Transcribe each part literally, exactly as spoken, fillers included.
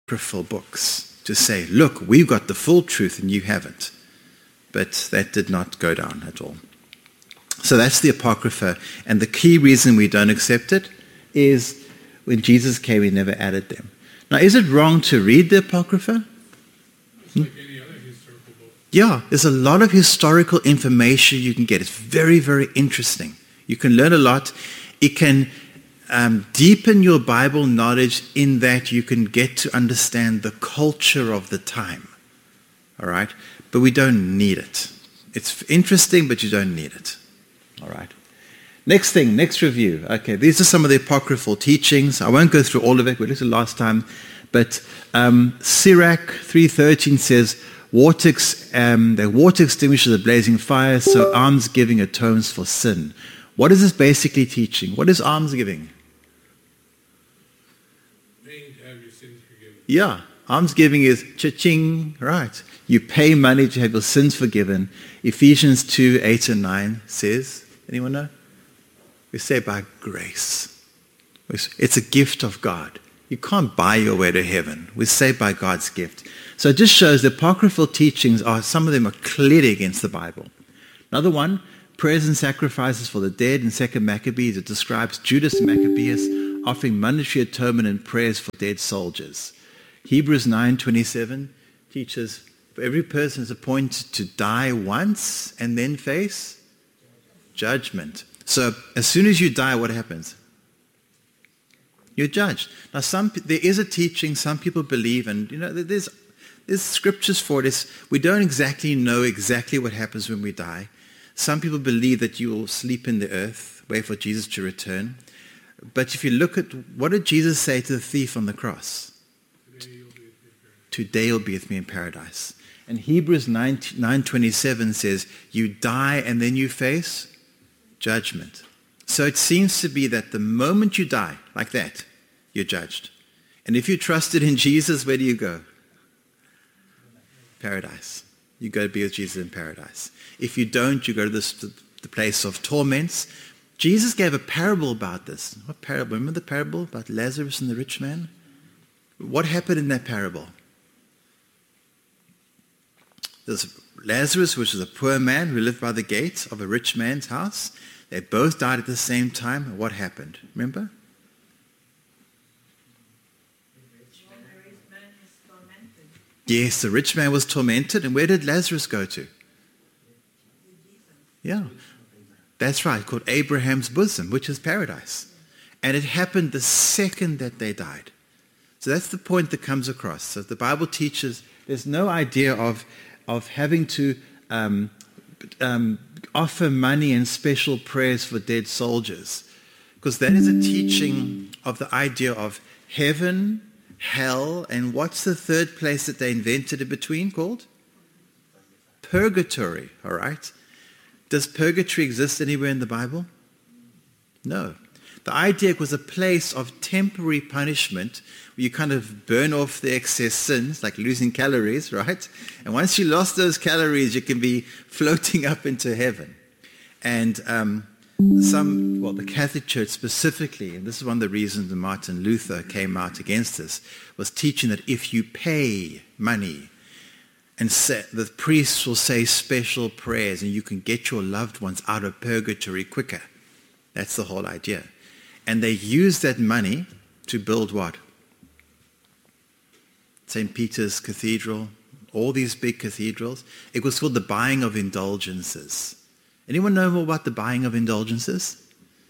apocryphal books to say, look, we've got the full truth and you haven't. But that did not go down at all. So that's the Apocrypha. And the key reason we don't accept it is when Jesus came, he never added them. Now, is it wrong to read the Apocrypha? It's like any other historical book. Yeah, there's a lot of historical information you can get. It's very, very interesting. You can learn a lot. It can um, deepen your Bible knowledge in that you can get to understand the culture of the time. All right? But we don't need it. It's interesting, but you don't need it. All right. Next thing, next review. Okay, these are some of the apocryphal teachings. I won't go through all of it. We looked at it last time. But um, Sirach three thirteen says, water ex- um, the water extinguishes a blazing fire, so almsgiving atones for sin. What is this basically teaching? What is almsgiving? Paying to have your sins forgiven. Yeah, almsgiving is cha-ching, right. You pay money to have your sins forgiven. Ephesians two, eight and nine says, anyone know? We say by grace. It's a gift of God. You can't buy your way to heaven. We say by God's gift. So it just shows the apocryphal teachings are, some of them are clearly against the Bible. Another one, prayers and sacrifices for the dead in Second Maccabees. It describes Judas Maccabeus offering monetary atonement and prayers for dead soldiers. Hebrews nine twenty-seven teaches every person is appointed to die once and then face judgment. So as soon as you die, what happens? You're judged. Now, some there is a teaching some people believe, and you know there's there's scriptures for this. We don't exactly know exactly what happens when we die. Some people believe that you will sleep in the earth, wait for Jesus to return. But if you look at what did Jesus say to the thief on the cross? Today you'll be with me in paradise. And Hebrews nine twenty-seven says, you die and then you face judgment. So it seems to be that the moment you die, like that, you're judged. And if you trusted in Jesus, where do you go? Paradise. You go to be with Jesus in paradise. If you don't, you go to this, the place of torments. Jesus gave a parable about this. What parable? Remember the parable about Lazarus and the rich man? What happened in that parable? There's Lazarus, which is a poor man who lived by the gate of a rich man's house. They both died at the same time. What happened? Remember? Yes, the rich man was tormented. And where did Lazarus go to? Yeah, that's right, called Abraham's bosom, which is paradise. And it happened the second that they died. So that's the point that comes across. So the Bible teaches there's no idea of, of having to um, um, offer money and special prayers for dead soldiers. Because that is a teaching of the idea of heaven, hell, and what's the third place that they invented in between called? Purgatory, all right? Does purgatory exist anywhere in the Bible? No. The idea was a place of temporary punishment where you kind of burn off the excess sins, like losing calories, right? And once you lost those calories, you can be floating up into heaven. And um, some, well, the Catholic Church specifically, and this is one of the reasons that Martin Luther came out against this, was teaching that if you pay money, and say, the priests will say special prayers and you can get your loved ones out of purgatory quicker. That's the whole idea. And they use that money to build what? Saint Peter's Cathedral, all these big cathedrals. It was called the buying of indulgences. Anyone know more about the buying of indulgences?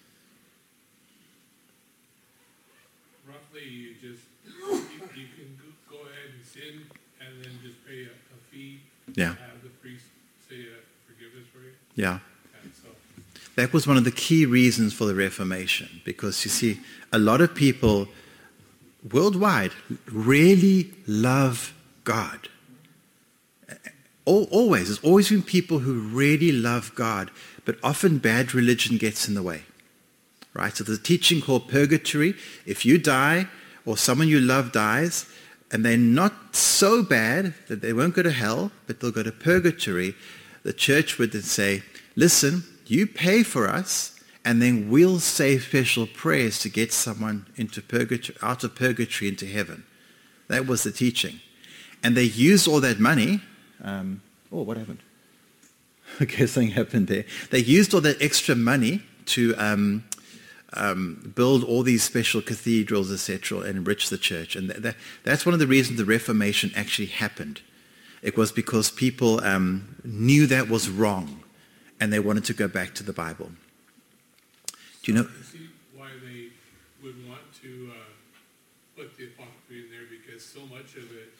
Roughly, you just you, you can go ahead and sin and then just pay a, a fee. Yeah. Have the priest say uh, forgiveness for you. Yeah. And so, That was one of the key reasons for the Reformation, because you see, a lot of people worldwide really love God. Always. There's always been people who really love God, but often bad religion gets in the way. Right? So there's a teaching called purgatory. If you die or someone you love dies, and they're not so bad that they won't go to hell, but they'll go to purgatory, the church would then say, listen, you pay for us, and then we'll say special prayers to get someone into purgatory, out of purgatory into heaven. That was the teaching. And they used all that money. Um, oh, what happened? Okay, something happened there. They used all that extra money to um, um, build all these special cathedrals, et cetera, and enrich the church. And that, that, that's one of the reasons the Reformation actually happened. It was because people um, knew that was wrong, and they wanted to go back to the Bible. Do you know? You see why they would want to uh, put the Apocrypha in there, because so much of it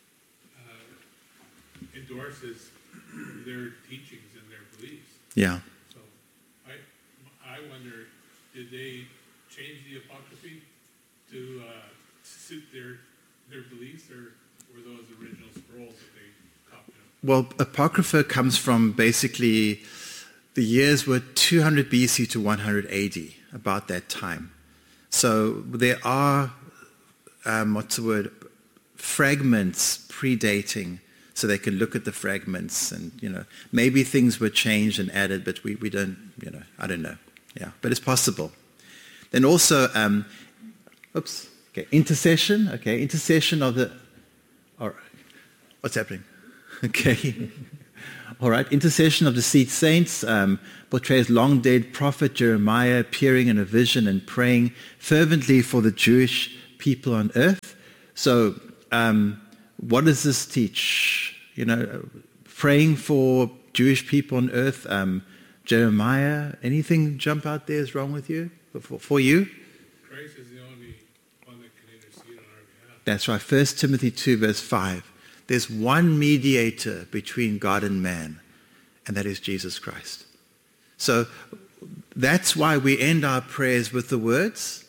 uh, endorses their teachings and their beliefs. Yeah. So I, I wonder, did they change the Apocrypha to uh, suit their their beliefs, or were those original scrolls that they copied up? Well, Apocrypha comes from basically the years were two hundred B C to one hundred A D, about that time. So there are, um, what's the word, fragments predating, so they can look at the fragments and, you know, maybe things were changed and added, but we, we don't, you know, I don't know. Yeah, but it's possible. Then also, um, oops, okay, intercession, okay, intercession of the, all right, what's happening? Okay. All right, intercession of the seed saints um, portrays long-dead prophet Jeremiah appearing in a vision and praying fervently for the Jewish people on earth. So um, what does this teach? You know, praying for Jewish people on earth. Um, Jeremiah, anything jump out there is wrong with you? For, for you? Christ is the only one that can intercede on our behalf. That's right, First Timothy two, verse five. There's one mediator between God and man, and that is Jesus Christ. So that's why we end our prayers with the words,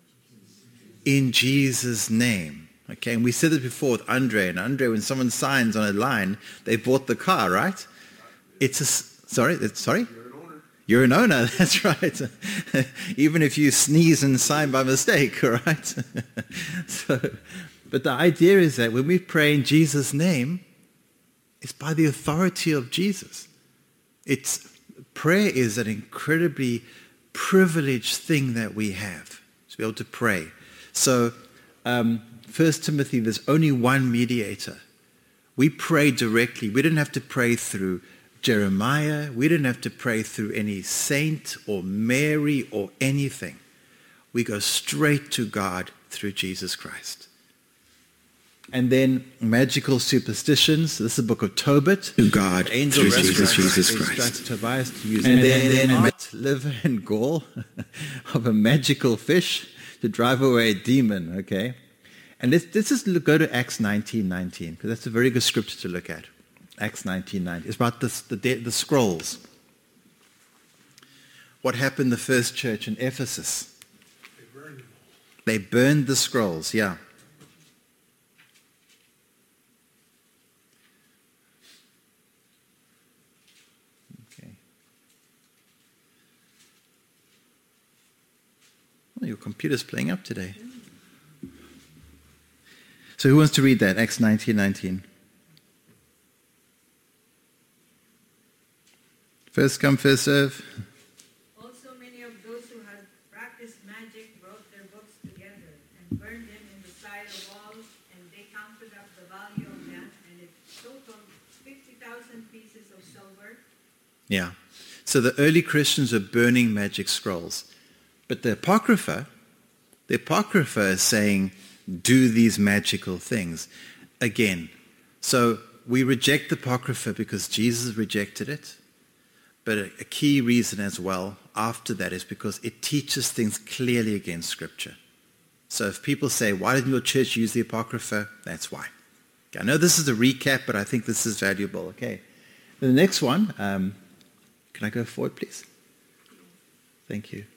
in Jesus' name. Okay, and we said it before with Andre. And Andre, when someone signs on a line, they bought the car, right? It's a, sorry, it's, sorry? You're an owner. You're an owner, that's right. Even if you sneeze and sign by mistake, all right? So, but the idea is that when we pray in Jesus' name, it's by the authority of Jesus. It's, prayer is an incredibly privileged thing that we have, to be able to pray. So, um, First Timothy, there's only one mediator. We pray directly. We didn't have to pray through Jeremiah. We didn't have to pray through any saint or Mary or anything. We go straight to God through Jesus Christ. And then magical superstitions. This is the book of Tobit. To God Angel through Jesus, Jesus instructs Christ. Tobias to use And and then- then, then- heart, liver, and gall of a magical fish to drive away a demon. Okay, and let's, let's just look, go to Acts nineteen nineteen, because that's a very good scripture to look at. Acts nineteen nineteen. It's about this, the the scrolls. What happened in the first church in Ephesus? They burned them all. They burned the scrolls. Yeah. Well, your computer's playing up today. So who wants to read that? Acts nineteen nineteen. First come, first serve. Also, many of those who had practiced magic brought their books together and burned them in the side of walls, and they counted up the value of them, and it totaled fifty thousand pieces of silver. Yeah. So the early Christians are burning magic scrolls. But the Apocrypha, the Apocrypha is saying, do these magical things. Again, so we reject the Apocrypha because Jesus rejected it. But a, a key reason as well after that is because it teaches things clearly against Scripture. So if people say, why didn't your church use the Apocrypha? That's why. Okay, I know this is a recap, but I think this is valuable. Okay. The next one, um, can I go forward, please? Thank you.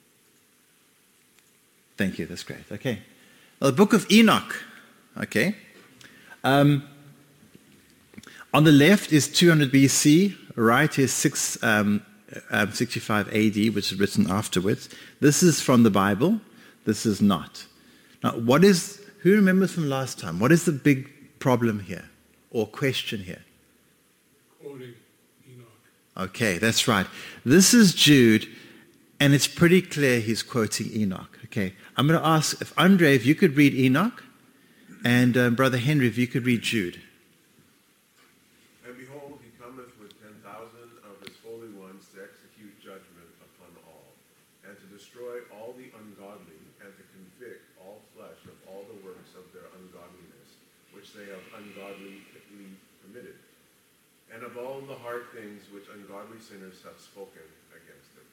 Thank you, that's great. Okay. Now, the book of Enoch. Okay. Um, on the left is two hundred B C, right is six, um, um, sixty-five A D, which is written afterwards. This is from the Bible. This is not. Now, what is, who remembers from last time? What is the big problem here or question here? Quoting Enoch. Okay, that's right. This is Jude, and it's pretty clear he's quoting Enoch. Okay, I'm going to ask if Andre, if you could read Enoch, And um, Brother Henry, if you could read Jude. And behold, he cometh with ten thousand of his holy ones to execute judgment upon all, and to destroy all the ungodly, and to convict all flesh of all the works of their ungodliness, which they have ungodly committed, and of all the hard things which ungodly sinners have spoken against him.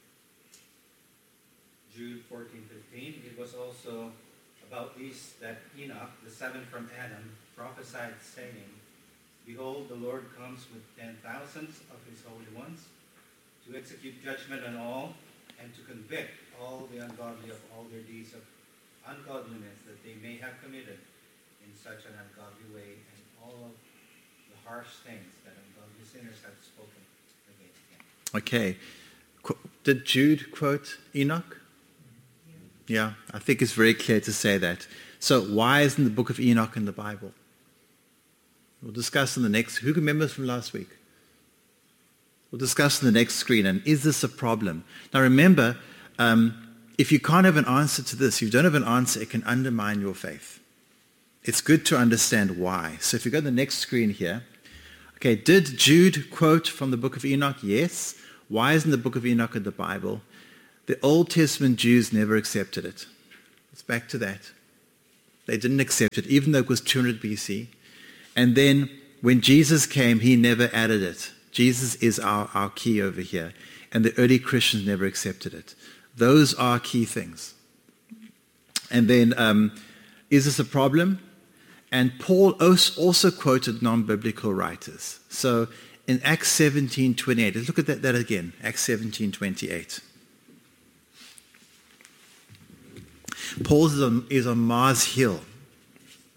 Jude fourteen fifteen. It was also about these that Enoch, the seventh from Adam, prophesied, saying, Behold, the Lord comes with ten thousands of his holy ones, to execute judgment on all, and to convict all the ungodly of all their deeds of ungodliness that they may have committed in such an ungodly way, and all of the harsh things that ungodly sinners have spoken against him. Okay. Qu- Did Jude quote Enoch? Yeah, I think it's very clear to say that. So why isn't the book of Enoch in the Bible? We'll discuss in the next. Who remembers from last week? We'll discuss in the next screen. And is this a problem? Now remember, um, if you can't have an answer to this, if you don't have an answer, it can undermine your faith. It's good to understand why. So if you go to the next screen here. Okay, did Jude quote from the book of Enoch? Yes. Why isn't the book of Enoch in the Bible? The Old Testament Jews never accepted it. It's back to that. They didn't accept it, even though it was two hundred B C. And then when Jesus came, he never added it. Jesus is our, our key over here. And the early Christians never accepted it. Those are key things. And then, um, is this a problem? And Paul also quoted non-biblical writers. So in Acts seventeen twenty-eight, let's look at that, that again. Acts seventeen twenty-eight. Paul is on, is on Mars Hill.